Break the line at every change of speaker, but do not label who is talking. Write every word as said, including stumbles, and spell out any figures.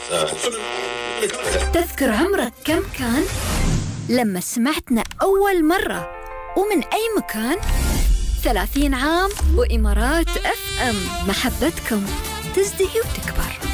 تذكر عمرك كم كان لما سمعتنا أول مرة ومن أي مكان؟ ثلاثين عام وإمارات أف أم، محبتكم تزدهي وتكبر.